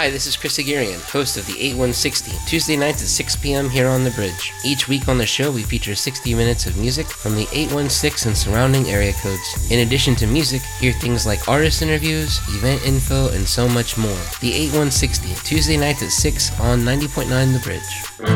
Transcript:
Hi, this is Chris Aguirre, host of the 8160, Tuesday nights at 6 p.m. here on The Bridge. Each week on the show, we feature 60 minutes of music from the 816 and surrounding area codes. In addition to music, hear things like artist interviews, event info, and so much more. The 8160, Tuesday nights at 6 on 90.9 The Bridge.